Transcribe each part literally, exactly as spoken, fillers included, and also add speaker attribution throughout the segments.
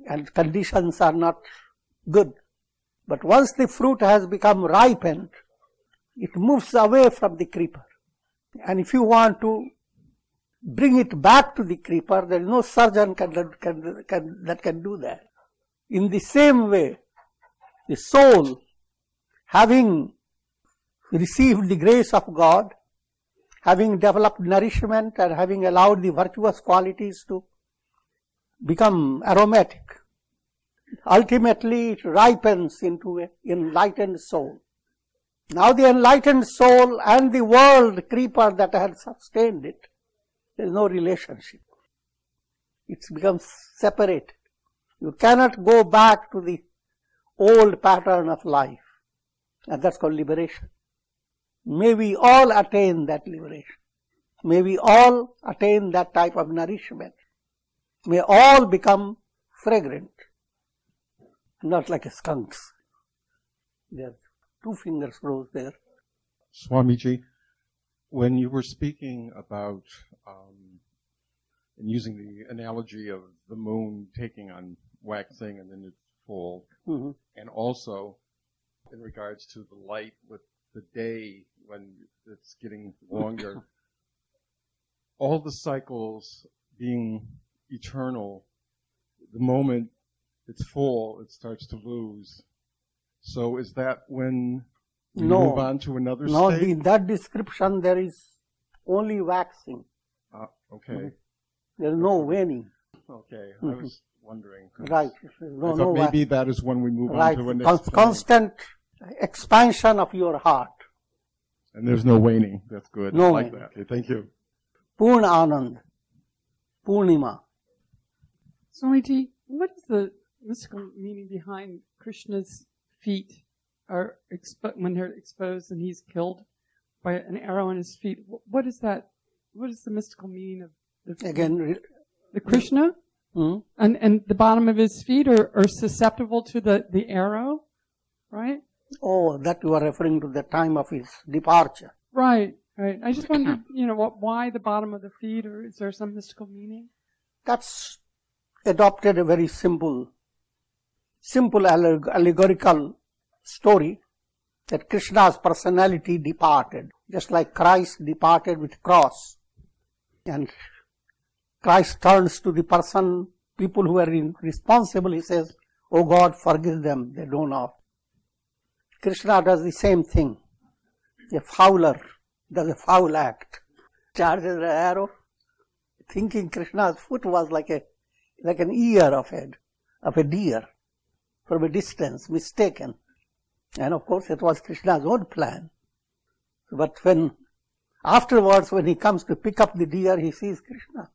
Speaker 1: and conditions are not good. But once the fruit has become ripened, it moves away from the creeper. And if you want to bring it back to the creeper, there is no surgeon can, can, can, that can do that. In the same way, the soul, having received the grace of God, having developed nourishment and having allowed the virtuous qualities to become aromatic, ultimately it ripens into an enlightened soul. Now the enlightened soul and the world creeper that had sustained it, there is no relationship. It becomes separated. You cannot go back to the old pattern of life. And that's called liberation. May we all attain that liberation. May we all attain that type of nourishment. May all become fragrant, not like a skunks. There are two fingers rose there.
Speaker 2: Swamiji, when you were speaking about um, and using the analogy of the moon taking on waxing and then its fall,
Speaker 1: mm-hmm.
Speaker 2: and also in regards to the light with the day when it's getting longer, all the cycles being eternal, the moment it's full, it starts to lose. So is that when we
Speaker 1: no,
Speaker 2: move on to another
Speaker 1: no,
Speaker 2: state?
Speaker 1: No, in that description there is only waxing.
Speaker 2: Uh, okay.
Speaker 1: Mm-hmm. There is no waning.
Speaker 2: Okay, I was wondering.
Speaker 1: Right. No,
Speaker 2: I thought
Speaker 1: no
Speaker 2: maybe
Speaker 1: wax.
Speaker 2: that is when we move
Speaker 1: right.
Speaker 2: on to a next
Speaker 1: Con-
Speaker 2: point.
Speaker 1: Constant expansion of your heart.
Speaker 2: And there's no waning. That's good.
Speaker 1: No
Speaker 2: I like
Speaker 1: waning.
Speaker 2: that. Okay, thank you.
Speaker 1: Purna Anand. Purnima.
Speaker 3: Swamiji, what is the mystical meaning behind Krishna's feet are expo- when they're exposed and he's killed by an arrow in his feet? What is that? What is the mystical meaning of the,
Speaker 1: Again,
Speaker 3: the Krishna?
Speaker 1: hmm?
Speaker 3: And and the bottom of his feet are, are susceptible to the, the arrow, right?
Speaker 1: Oh, that you are referring to the time of his departure.
Speaker 3: Right, right. I just wondered, you know, what, why the bottom of the feet, or is there some mystical meaning?
Speaker 1: That's adopted a very simple, simple alleg- allegorical story that Krishna's personality departed, just like Christ departed with cross. And Christ turns to the person, people who are in, responsible, he says, "Oh God, forgive them, they don't know." Krishna does the same thing. A fowler does a foul act, charges an arrow, thinking Krishna's foot was like a like an ear of a, of a deer from a distance, mistaken. And of course it was Krishna's own plan. But when, afterwards when he comes to pick up the deer, he sees Krishna.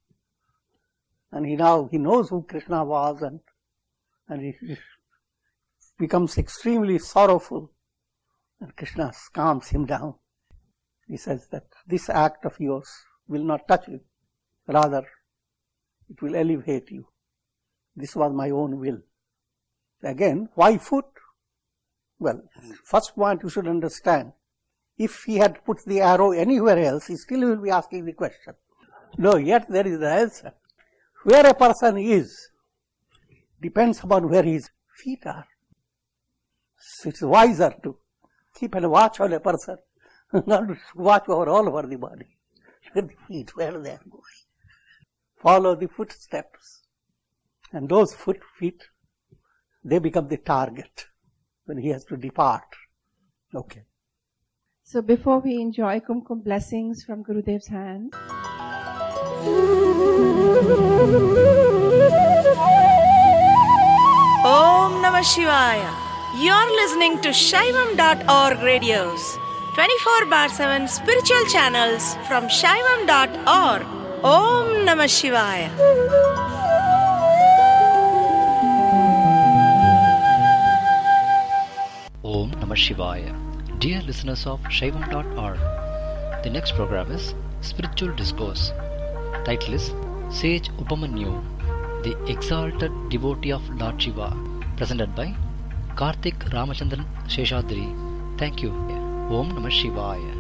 Speaker 1: And he now, he knows who Krishna was, and, and he, he becomes extremely sorrowful. And Krishna calms him down. He says that this act of yours will not touch you. Rather, it will elevate you. This was my own will. Again, why foot? Well, first point you should understand. If he had put the arrow anywhere else, he still will be asking the question. No, yet there is the answer. Where a person is depends upon where his feet are. So it's wiser to keep a watch on a person, not to watch over all over the body. The feet, where they are going. Follow the footsteps. And those foot feet, they become the target when he has to depart. Okay.
Speaker 4: So before we enjoy Kumkum blessings from Gurudev's hand.
Speaker 5: Om Namah Shivaya. You're listening to Shaivam dot org radios, twenty-four bar seven spiritual channels from Shaivam dot org. Om Namah Shivaya.
Speaker 6: Om Namah Shivaya. Dear listeners of Shaivam dot org, the next program is Spiritual Discourse. Title is Sage Upamanyu, the Exalted Devotee of Lord Shiva, presented by Karthik Ramachandran Sheshadri. Thank you. Om Namah Shivaya.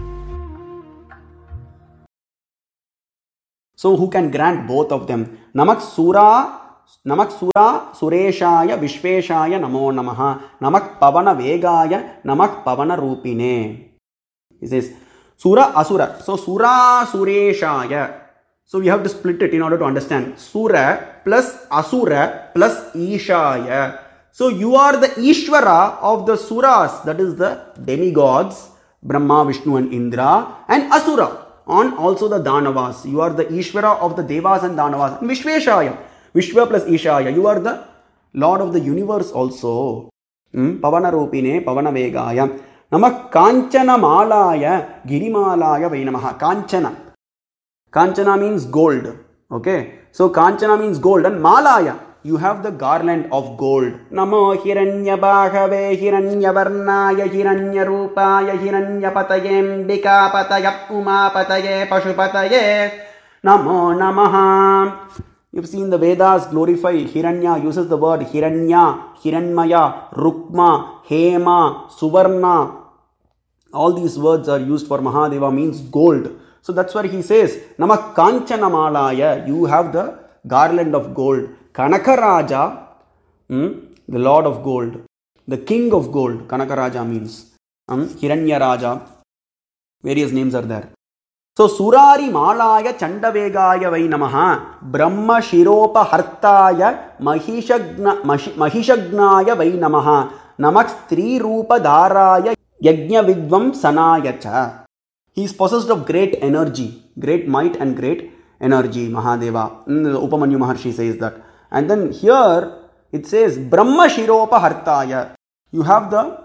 Speaker 7: So who can grant both of them? Namak Sura Namak Sura Sureshaya Vishveshaya Namo Namaha. Namak Pavana Vegaya Namak Pavana Rupine. He says Sura Asura. So Sura Sureshaya. So we have to split it in order to understand. Sura plus Asura plus Ishaya. So you are the Ishvara of the Suras, that is the demigods, Brahma, Vishnu and Indra, and Asura on also the Danavas. You are the Ishvara of the Devas and Danavas. And Vishveshaya, Vishwa plus Ishaya, you are the Lord of the universe also. Hmm? Pavana Rupine, Pavana Vegaya. Namak Kanchana Malaya, Girimalaya Vainamaha. Kanchana. Kanchana means gold. Okay. So Kanchana means gold and Malaya. You have the garland of gold. Namo Hiranya Bhagave Hiranya Varnaya Hiranya Rupaya Hiranya Patayem Bika Patayap Uma Pataye Pashupataye Namo Namaha. You've seen the Vedas glorify Hiranya, uses the word Hiranya, Hiranmaya, Rukma, Hema, Suvarna. All these words are used for Mahadeva, means gold. So that's where he says, Namak Kanchana Malaya, you have the garland of gold. Kanakaraja, hmm, the Lord of gold, the King of gold. Kanakaraja means um, Hiranya Raja. Various names are there. So Surari Malaya Chandavegaya Vai Namaha, Brahma Shiropa Hartaya Mahishagna, Mahishagnaya Vai Namaha, Namak Stri Rupa Dharaya Yajna Vidvam Sanayacha. He is possessed of great energy, great might and great energy, Mahadeva. Upamanyu Maharshi says that. And then here it says Brahma Shiropa Hartaya. You have the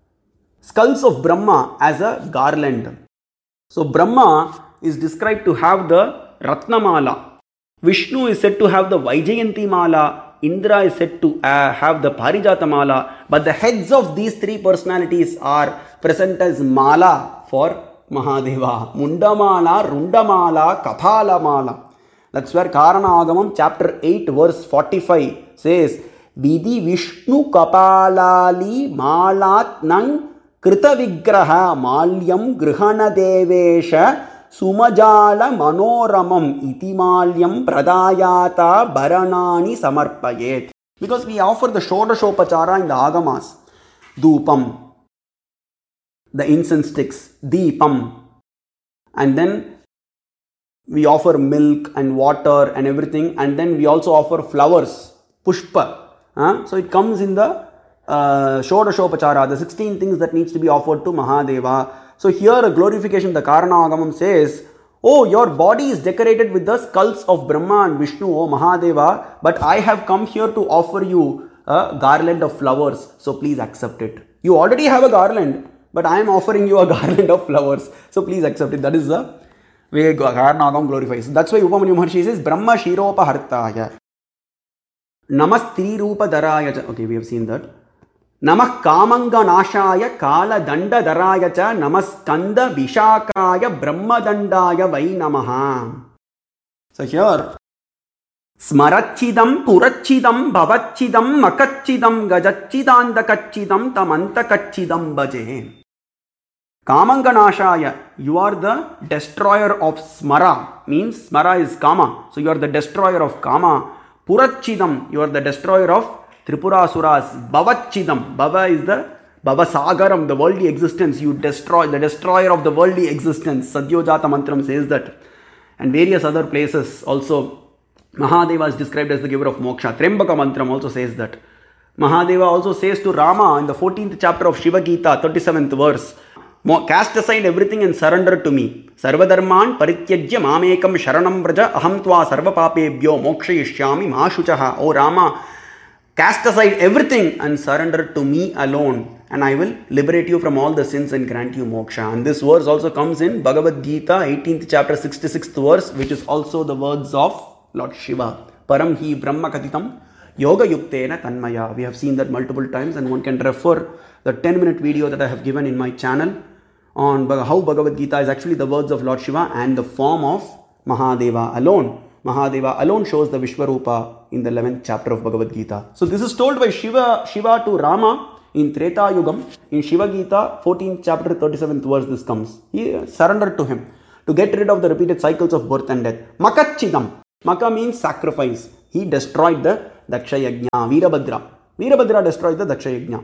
Speaker 7: skulls of Brahma as a garland. So Brahma is described to have the Ratnamala. Vishnu is said to have the Vaijayanti Mala. Indra is said to uh, have the Parijata Mala. But the heads of these three personalities are present as Mala for Mahadeva. Mundamala, Rundamala, Kaphalamala. That's where Karana Agamam chapter eight verse forty-five says Vidhi Vishnu Kapalali Malat Nang Krita Vigraha Malyam Grihana Devesha Sumajala Manoramam Iti Malyam Pradayata Baranani Samarpayet. Because we offer the Shodashopachara in the Agamas. Dupam, the incense sticks, Deepam, and then we offer milk and water and everything, and then we also offer flowers, Pushpa. Huh? So it comes in the uh, Shodashopachara, the sixteen things that needs to be offered to Mahadeva. So here a glorification, the Karana Agamam says, oh, your body is decorated with the skulls of Brahma and Vishnu, oh Mahadeva, but I have come here to offer you a garland of flowers, so please accept it. You already have a garland, but I am offering you a garland of flowers, so please accept it. That is the way Karana Agam glorifies. That's why Upamanyu Maharshi says, Brahma Shiropa Hartaya. Namastri Rupa Dharaya. Okay, we have seen that. Namah Kamanga Nashaya Kala Danda Dharaya Cha Namaskanda Vishakaya Brahma Dandaya Vai Namaha. So here, Smarachidam Purachidam Bhavachidam Makachidam Gajachidandakachidam Tamantakachidam Bhaje. Kamanganashaya, you are the destroyer of Smara, means Smara is Kama, so you are the destroyer of Kama. Purachidam, you are the destroyer of Tripurasuras. Bhavachidam, Bhava is the Bhavasagaram, the worldly existence, you destroy, the destroyer of the worldly existence. Sadyojata Mantram says that, and various other places also. Mahadeva is described as the giver of moksha. Trembaka Mantram also says that. Mahadeva also says to Rama in the fourteenth chapter of Shiva Gita, thirty-seventh verse, cast aside everything and surrender to me. Sarvadharman parityajya mamekam sharanam vraja aham tva sarva papebhyo mokshayishyami mahashuchaha. O Rama, cast aside everything and surrender to me alone, and I will liberate you from all the sins and grant you moksha. And this verse also comes in Bhagavad Gita, eighteenth chapter, sixty-sixth verse, which is also the words of Lord Shiva. Param hi brahma katitam yoga yuktena tanmaya. We have seen that multiple times, and one can refer the ten minute video that I have given in my channel on how Bhagavad Gita is actually the words of Lord Shiva and the form of Mahadeva alone. Mahadeva alone shows the Vishwarupa in the eleventh chapter of Bhagavad Gita. So this is told by Shiva, Shiva to Rama in Treta Yugam. In Shiva Gita, fourteenth chapter, thirty-seventh verse, this comes. He surrendered to him to get rid of the repeated cycles of birth and death. Makachidam. Maka means sacrifice. He destroyed the Daksha Yajna. Veerabhadra. Veerabhadra destroyed the Daksha Yajna.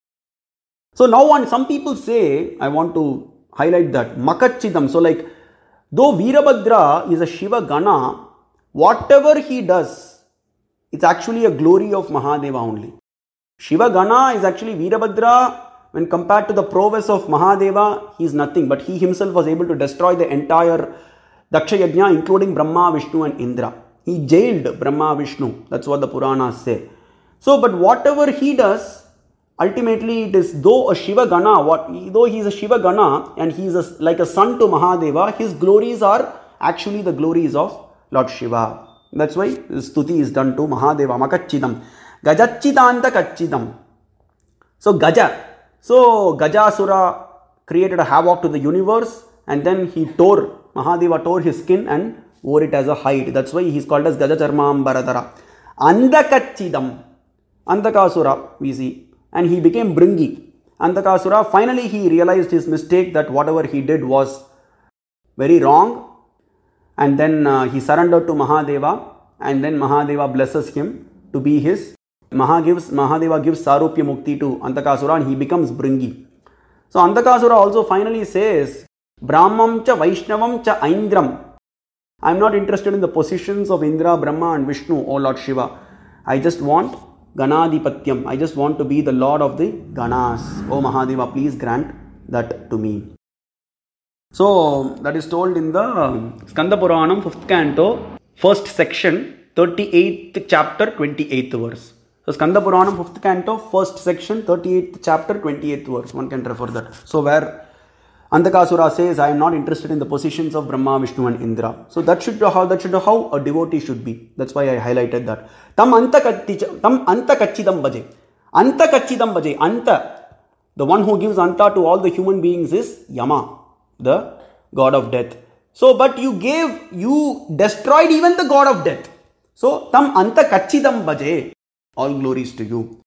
Speaker 7: So now on some people say, I want to highlight that, Makachidam. So like, though Veerabhadra is a Shiva Gana, whatever he does, it's actually a glory of Mahadeva only. Shiva Gana is actually Veerabhadra. When compared to the prowess of Mahadeva, he is nothing. But he himself was able to destroy the entire Daksha Yajna, including Brahma, Vishnu and Indra. He jailed Brahma, Vishnu. That's what the Puranas say. So, but whatever he does, ultimately it is, though a Shiva Gana, what, though he is a Shiva Gana and he is a, like a son to Mahadeva, his glories are actually the glories of Lord Shiva. That's why this stuti is done to Mahadeva. Makachidam. Gajachidanta Kachidam. So, Gaja. So, Gajasura created a havoc to the universe and then he tore, Mahadeva tore his skin and wore it as a hide. That's why he is called as Gajacharmam Baradara. Andakachidam. Andakasura, we see. And he became Bringi. Andakasura, finally he realized his mistake, that whatever he did was very wrong. And then uh, he surrendered to Mahadeva. And then Mahadeva blesses him to be his. Maha gives, Mahadeva gives Sarupya Mukti to Andakasura and he becomes Bringi. So Andakasura also finally says, Brahmam cha Vaishnavam cha Aindram. I am not interested in the positions of Indra, Brahma and Vishnu, O Lord Shiva. I just want Ganadipatyam. I just want to be the Lord of the Ganas. O Mahadeva, please grant that to me. So that is told in the Skanda Puranam, fifth canto, first section, thirty-eighth chapter, twenty-eighth verse. So Skanda Puranam, fifth canto, first section, thirty-eighth chapter, twenty-eighth verse. One can refer that. So where Andakasura says, I am not interested in the positions of Brahma, Vishnu and Indra. So that should be how, that should be how a devotee should be. That's why I highlighted that. Tam anta tam anta kachidam bhaje. Anta kachidam bhaje. Anta. The one who gives anta to all the human beings is Yama, the god of death. So, but you gave, you destroyed even the god of death. So, tam anta kachidam bhaje. All glories to you.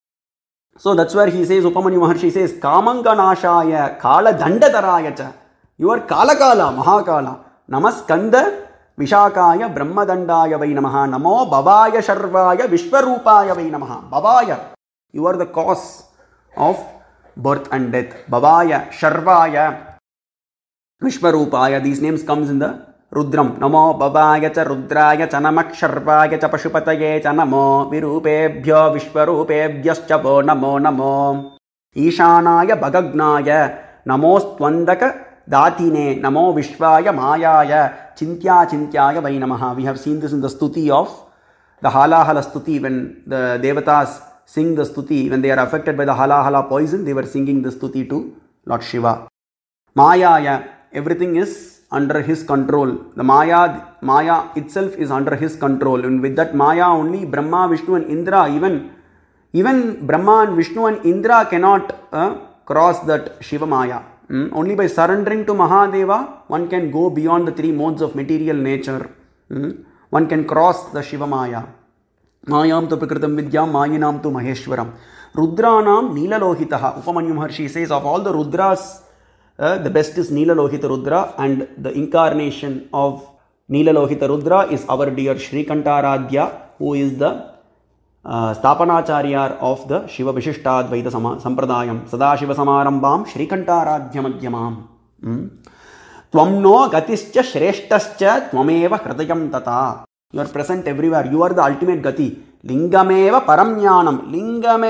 Speaker 7: So that's where he says, Upamanyu Maharshi says, Kamanganashaya Kala Dandadaraya cha. You are Kala Kala, Mahakala. Namaskanda Vishakaya Brahmadandaya Vai Namaha. Namo Bhavaya Sharvaya Vishwarupaya Vai Namaha. Bhavaya. You are the cause of birth and death. Bhavaya, Sharvaya, Vishwarupaya. These names comes in the Rudram. Namo Bhavaya cha Rudraya cha Namak Sharvaya cha Pashupataye cha Namo Virupebhyo Vishwarupebhyascha vo Namo Namo Ishanaya Bhagagnaya Namostvandaka Datine Namo Vishvaya Mayaya Chintya Chintyaya Vai Namaha. We have seen this in the stuti of the Halahala stuti, when the Devatas sing the stuti, when they are affected by the Halahala poison, they were singing the stuti to Lord Shiva. Mayaya, everything is under his control. The Maya, Maya itself is under his control. And with that Maya only, Brahma, Vishnu and Indra, even, even Brahma and Vishnu and Indra cannot uh, cross that Shiva Maya. Mm? Only by surrendering to Mahadeva, one can go beyond the three modes of material nature. Mm? One can cross the Shiva Maya. Mayam tu Prakritam Vidyam, Mayinam tu Maheshwaram. Rudranam Nilalohitaha. Upamanyu Maharshi says, of all the Rudras, Uh, the best is Nilalohita Rudra, and the incarnation of Nilalohita Rudra is our dear Sri Kantaradhya, who is the uh, Sthapanacharya of the Shiva Vishishtadvaita Sampradayam. Sadashiva Samarambam Sri Kantaradhya Madhyamam. Tvam no gatischa shreshtascha tvameva hridayam tata. You are present everywhere. You are the ultimate gati. Lingameva paramjnanam. Lingame